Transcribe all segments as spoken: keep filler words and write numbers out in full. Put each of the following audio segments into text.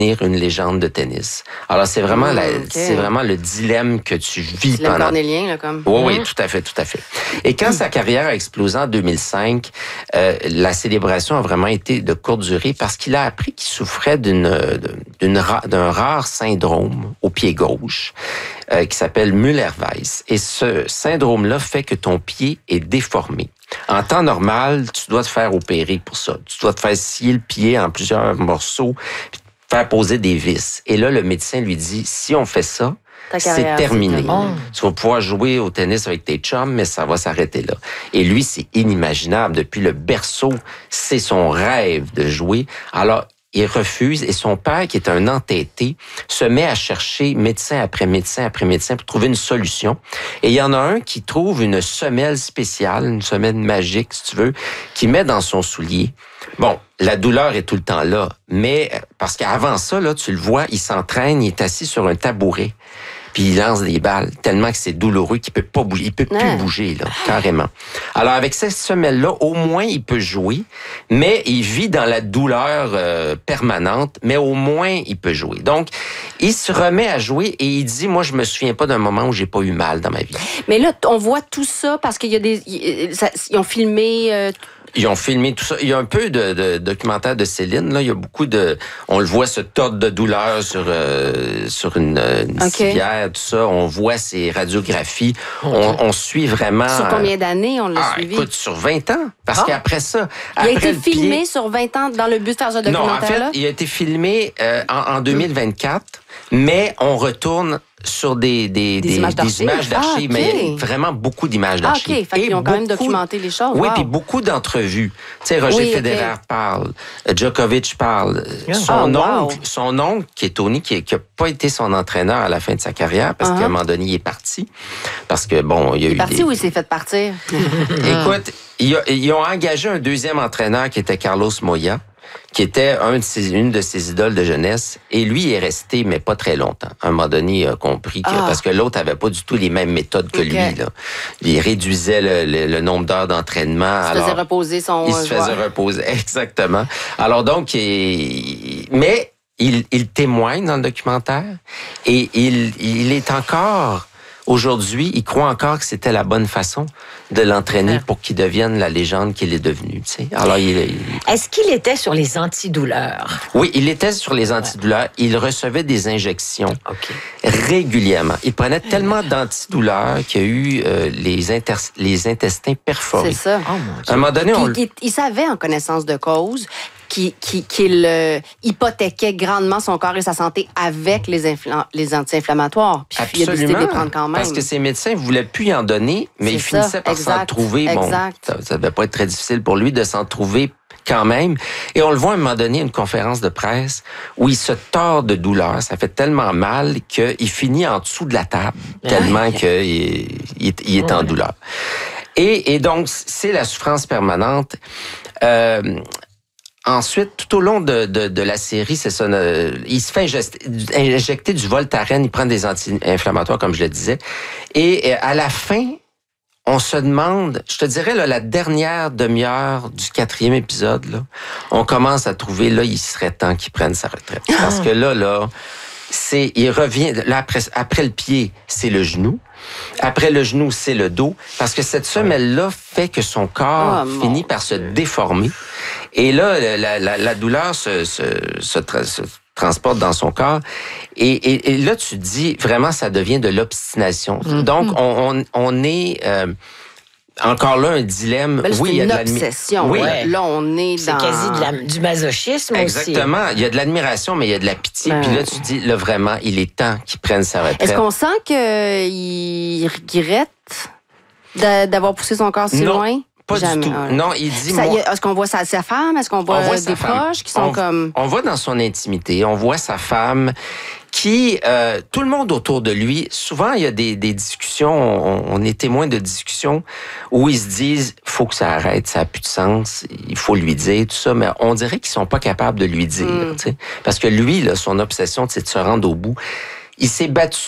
une légende de tennis. Alors, c'est vraiment, mmh, la, okay. c'est vraiment le dilemme que tu vis dilemme pendant... cornélien, là, comme... Oui, oui, tout à fait, tout à fait. Et quand mmh. sa carrière a explosé en deux mille cinq, euh, la célébration a vraiment été de courte durée parce qu'il a appris qu'il souffrait d'une, d'une, d'un rare syndrome au pied gauche euh, qui s'appelle Müller-Weiss. Et ce syndrome-là fait que ton pied est déformé. En temps normal, tu dois te faire opérer pour ça. Tu dois te faire scier le pied en plusieurs morceaux, faire poser des vis. Et là, le médecin lui dit, si on fait ça, c'est terminé. Oh. Tu vas pouvoir jouer au tennis avec tes chums, mais ça va s'arrêter là. Et lui, c'est inimaginable. Depuis le berceau, c'est son rêve de jouer. Alors, il refuse et son père, qui est un entêté, se met à chercher médecin après médecin après médecin pour trouver une solution. Et il y en a un qui trouve une semelle spéciale, une semelle magique, si tu veux, qui met dans son soulier. Bon, la douleur est tout le temps là, mais parce qu'avant ça, là, tu le vois, il s'entraîne, il est assis sur un tabouret. Puis il lance des balles tellement que c'est douloureux qu'il peut pas bouger, il peut plus bouger là, carrément. Alors avec cette semelle-là, au moins il peut jouer, mais il vit dans la douleur euh, permanente, mais au moins il peut jouer. Donc il se remet à jouer et il dit, moi je me souviens pas d'un moment où j'ai pas eu mal dans ma vie. Mais là on voit tout ça parce qu'il y a des, ils ont filmé. Euh... Ils ont filmé tout ça. Il y a un peu de, de documentaire de Céline. Là, il y a beaucoup de. On le voit se tordre de douleur sur euh, sur une, une okay. civière, tout ça. On voit ses radiographies. Okay. On, on suit vraiment. Sur combien d'années on l'a ah, suivi? Écoute, sur vingt ans. Parce ah. qu'après ça, il après a été filmé pied... sur vingt ans dans le but de faire ce documentaire-là. Non, en fait, il a été filmé euh, en, en deux mille vingt-quatre, mais on retourne sur des, des, des, des images d'archives, des images d'archives ah, okay. mais vraiment beaucoup d'images d'archives. Ah, OK, fait qu'ils ont quand même documenté les choses. Oui, wow. puis beaucoup d'entrevues. Tu sais, Roger oui, Federer okay. parle, Djokovic parle. Yeah. Son, oh, oncle, wow. son oncle, qui est Tony, qui n'a pas été son entraîneur à la fin de sa carrière, parce uh-huh. qu'à un moment donné, il est parti. Parce que, bon, il y a il eu est parti des... ou il s'est fait partir? Écoute, ils, ils ont engagé un deuxième entraîneur qui était Carlos Moya, qui était un de ses, une de ses idoles de jeunesse. Et lui, il est resté, mais pas très longtemps. À un moment donné, il a compris que... Ah. Parce que l'autre avait pas du tout les mêmes méthodes que okay. lui. Là. Il réduisait le, le, le nombre d'heures d'entraînement. Il se alors, faisait reposer son... Il se faisait joueur. reposer, exactement. Alors donc, il, mais il, il témoigne dans le documentaire et il, il est encore... Aujourd'hui, il croit encore que c'était la bonne façon de l'entraîner pour qu'il devienne la légende qu'il est devenu. Tu sais. Alors, il, il... Est-ce qu'il était sur les antidouleurs? Oui, il était sur les antidouleurs. Il recevait des injections okay. régulièrement. Il prenait tellement d'antidouleurs qu'il y a eu euh, les, inter... les intestins perforés. C'est ça. Oh, à un moment donné, on... il, il, il savait en connaissance de cause qu'il qui, qui euh, hypothéquait grandement son corps et sa santé avec les, infl- les anti-inflammatoires. Puis Absolument, il a décidé de les prendre quand même. Parce que ses médecins ne voulaient plus y en donner, mais c'est il finissait ça. par exact. s'en trouver. Bon, exact. ça ne devait pas être très difficile pour lui de s'en trouver quand même. Et on le voit à un moment donné, une conférence de presse où il se tord de douleur. Ça fait tellement mal qu'il finit en dessous de la table, tellement ouais. qu'il il, il est ouais. en douleur. Et, et donc, c'est la souffrance permanente. Euh, Ensuite, tout au long de, de, de la série, c'est ça, euh, il se fait injecter, injecter du Voltaren, il prend des anti-inflammatoires, comme je le disais. Et à la fin, on se demande, je te dirais, là, la dernière demi-heure du quatrième épisode, là, on commence à trouver, là, il serait temps qu'il prenne sa retraite. Parce que là, là, c'est, il revient, là, après, après le pied, c'est le genou. Après le genou, c'est le dos. Parce que cette semelle-là fait que son corps oh, finit par se déformer. Et là, la, la, la douleur se, se, se, tra- se transporte dans son corps. Et, et, et là, tu te dis, vraiment, ça devient de l'obstination. Mm-hmm. Donc, on, on, on est... Euh, encore là, un dilemme. Ben là, oui, c'est il y a une de l'admi- obsession. Oui. Ouais. Là, on est c'est dans... C'est quasi de la, du masochisme Exactement. aussi. Il y a de l'admiration, mais il y a de la pitié. Ben... Puis là, tu te dis, là, vraiment, il est temps qu'il prenne sa retraite. Est-ce qu'on sent qu'il regrette d'avoir poussé son corps si non. loin? Pas Jamais. du tout. Ouais. Non, il dit... Ça, moi... Est-ce qu'on voit sa, sa femme? Est-ce qu'on voit, voit des proches qui sont on, comme... On voit dans son intimité, on voit sa femme qui... Euh, tout le monde autour de lui, souvent, il y a des, des discussions, on, on est témoin de discussions où ils se disent, faut que ça arrête, ça n'a plus de sens, il faut lui dire, tout ça, mais on dirait qu'ils sont pas capables de lui dire. Mm. Parce que lui, là, son obsession, c'est de se rendre au bout. Il s'est battu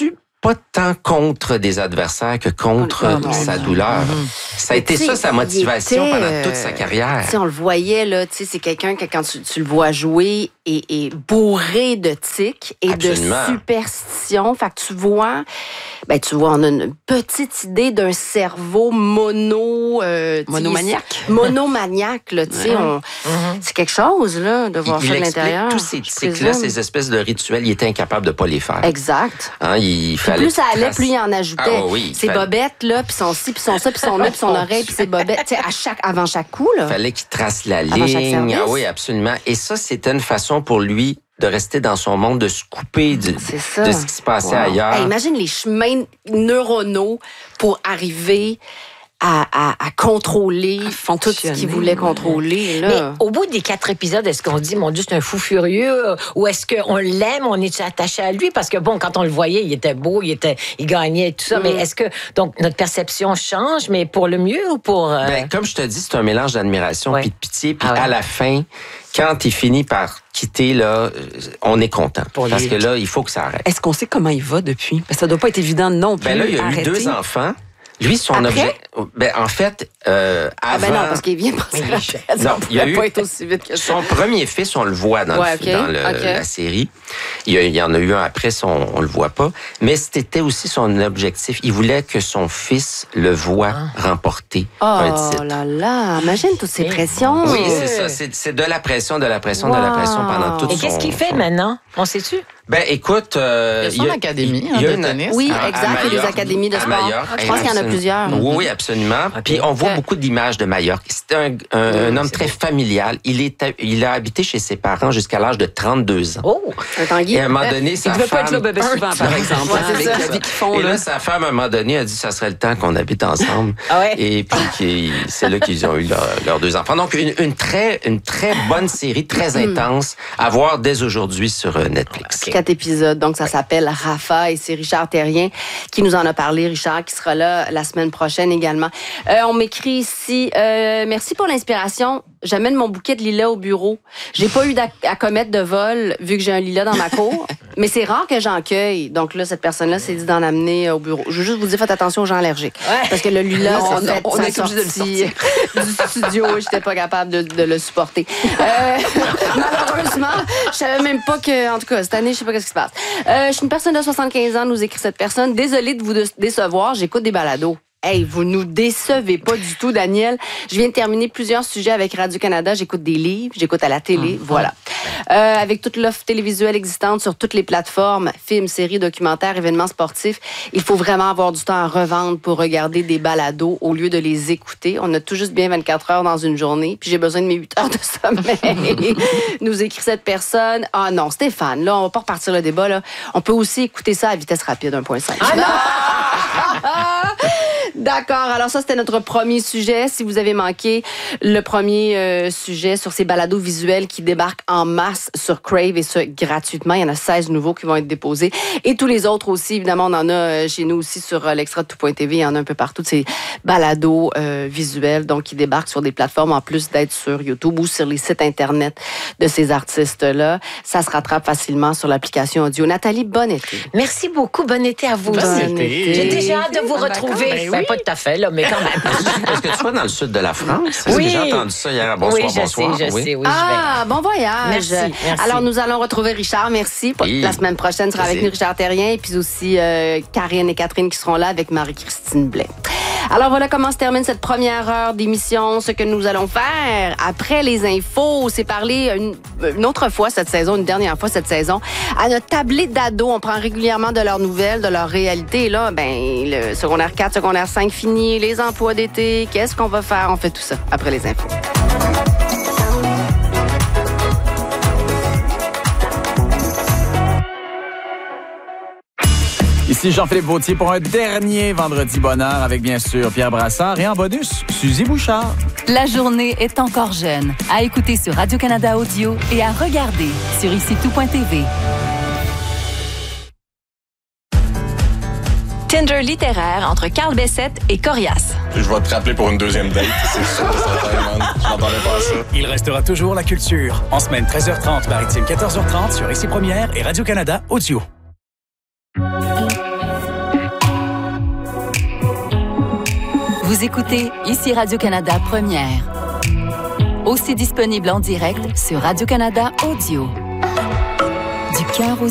pas tant contre des adversaires que contre Oh, non, sa non. douleur. Mm-hmm. Ça a été ça, sa motivation était, pendant toute sa carrière. Tu sais, on le voyait, là, tu sais, c'est quelqu'un que quand tu, tu le vois jouer est, est bourré de tics et Absolument. de superstitions. Fait que tu vois, ben, tu vois, on a une petite idée d'un cerveau mono... Euh, Monomaniaque. Monomaniaque, là, tu sais. Ouais. on- Mm-hmm. C'est quelque chose, là, de voir Il, ça il de explique l'intérieur. tous ces je tics-là, présume. ces espèces de rituels, il était incapable de pas les faire. Exact. Hein, il Puis fallait plus ça allait, tracer- plus il en ajoutait. Ah oui, il ses fallait- bobettes, là, puis son ci, puis son ça, puis son nez, puis son oreille, puis ses bobettes. Tu sais, à chaque, avant chaque coup, là. fallait qu'il trace la Avant chaque ligne. service. Ah oui, absolument. Et ça, c'était une façon pour lui de rester dans son monde, de se couper du- C'est ça. de ce qui se passait Wow. ailleurs. Hey, imagine les chemins neuronaux pour arriver à, à, à contrôler À tout fonctionner. ce qu'il voulait contrôler. Mais Là. au bout des quatre épisodes, est-ce qu'on dit, mon Dieu, c'est un fou furieux? euh, Ou est-ce qu'on l'aime, on est attaché à lui? Parce que, bon, quand on le voyait, il était beau, il, était, il gagnait et tout ça. Mm. Mais est-ce que, donc, notre perception change, mais pour le mieux ou pour... euh, Ben, comme je te dis, c'est un mélange d'admiration Ouais. puis de pitié. Puis Ah ouais. à la fin, quand il finit par quitter, là, euh, on est content. Pour Parce lui. que là, il faut que ça arrête. Est-ce qu'on sait comment il va depuis? Parce que ça doit pas être évident non plus. Ben là, il y a à eu arrêter. deux enfants. Lui, son Après? objet... Ben, en fait, euh, Ah avant... ben non, parce qu'il vient passer la tête. Non, Ça il y a pouvait eu- pas être aussi vite que ça. Son premier fils, on le voit dans, Ouais, le, ok, dans le- ok. la série. Il y, a- il y en a eu un après, son, on le voit pas. Mais c'était aussi son objectif. Il voulait que son fils le voit remporter un Oh titre. là là, imagine toutes ces pressions. Oui, c'est ça. C'est, c'est de la pression, de la pression, de la Wow. pression pendant toute Et son... qu'est-ce qu'il fait son- maintenant? On sait-tu? Ben, écoute... euh, Il y a son académie, hein, il y a de une- tennis. Oui, à- à exact. Il y a des Majorque, académies de à sport. Majorque, Je pense qu'il y en a absolument. plusieurs. Oui, oui, absolument. Ok. Puis on voit Ok. beaucoup d'images de Majorque. C'était un, un, un homme très familial. Il, est, il a habité chez ses parents jusqu'à l'âge de trente-deux ans. Oh! Un Tanguy. Et à un moment donné, Il sa devait femme... pas être là bébé souvent, par exemple. Ouais, hein, c'est avec ça. la vie qu'ils font. Et là. là, sa femme, à un moment donné, a dit ça serait le temps qu'on habite ensemble. Ah ouais? Et puis, qu'ils- c'est là qu'ils ont eu leur- leurs deux enfants. Donc, une, une, très, une très bonne série, très intense, à voir dès aujourd'hui sur euh, Netflix. Quatre épisodes, donc ça s'appelle Rafa et c'est Richard Terrien qui nous en a parlé. Richard qui sera là la semaine prochaine également. Euh, on m'écrit ici, euh, merci pour l'inspiration. J'amène mon bouquet de lilas au bureau. J'ai pas eu d'ac- à commettre de vol vu que j'ai un lilas dans ma cour, mais c'est rare que j'en cueille. Donc là, cette personne-là s'est dit d'en amener au bureau. Je veux juste vous dire, faites attention aux gens allergiques. Ouais. Parce que le lilas, On- ça on- fait on sa est obligé de le sortie du studio et j'étais pas capable de, de le supporter. Euh, malheureusement, je savais même pas que, en tout cas, cette année, je sais pas ce qui se passe. Euh, je suis une personne de soixante-quinze ans, nous écrit cette personne. Désolée de vous dé- décevoir, j'écoute des balados. Hey, vous nous décevez pas du tout, Daniel. Je viens de terminer plusieurs sujets avec Radio-Canada. J'écoute des livres, j'écoute à la télé, voilà. Euh, avec toute l'offre télévisuelle existante sur toutes les plateformes, films, séries, documentaires, événements sportifs, il faut vraiment avoir du temps à revendre pour regarder des balados au lieu de les écouter. On a tout juste bien vingt-quatre heures dans une journée, puis j'ai besoin de mes huit heures de sommeil. Nous écrit cette personne. Ah non, Stéphane, là, on va pas repartir le débat, là. On peut aussi écouter ça à vitesse rapide, un point cinq. D'accord. Alors ça, c'était notre premier sujet. Si vous avez manqué le premier euh, sujet sur ces balados visuels qui débarquent en masse sur Crave et ce, gratuitement. Il y en a seize nouveaux qui vont être déposés. Et tous les autres aussi, évidemment, on en a euh, chez nous aussi sur euh, l'extra de tout point T V. Il y en a un peu partout de ces balados euh, visuels donc qui débarquent sur des plateformes en plus d'être sur YouTube ou sur les sites Internet de ces artistes-là. Ça se rattrape facilement sur l'application audio. Nathalie, bon été. Merci beaucoup. Bon été à vous. Bon aussi. été. J'ai déjà hâte de vous Ah, retrouver. d'accord. Ben Ben, oui. pas tout à fait, là, mais quand même. Est-ce que tu vas dans le sud de la France? Parce que Oui. J'ai entendu ça hier. Bonsoir, oui, je bonsoir. sais, je Oui. sais. Oui, je vais. Ah, bon voyage. Merci, merci. Alors, nous allons retrouver Richard. Merci. Oui. La semaine prochaine sera avec Plaisir. nous Richard Terrien et puis aussi euh, Karine et Catherine qui seront là avec Marie-Christine Blais. Alors, voilà comment se termine cette première heure d'émission. Ce que nous allons faire après les infos, c'est parler une, une autre fois cette saison, une dernière fois cette saison, à notre tablée d'ados. On prend régulièrement de leurs nouvelles, de leur réalité. Et là, ben, le secondaire quatre, secondaire cinq fini, les emplois d'été, qu'est-ce qu'on va faire? On fait tout ça après les infos. Ici Jean-Philippe Vautier pour un dernier vendredi bonheur avec bien sûr Pierre Brassard et en bonus, Suzy Bouchard. La journée est encore jeune. À écouter sur Radio-Canada Audio et à regarder sur ici tout point T V. Tinder littéraire entre Carl Bessette et Corias. Je vais te rappeler pour une deuxième date, c'est sûr, certain, man. Je m'attendais pas à ça. Il restera toujours la culture. En semaine treize heures trente, maritime quatorze heures trente sur Ici Première et Radio-Canada Audio. Vous écoutez ici Radio-Canada Première. Aussi disponible en direct sur Radio-Canada Audio. Du cœur aux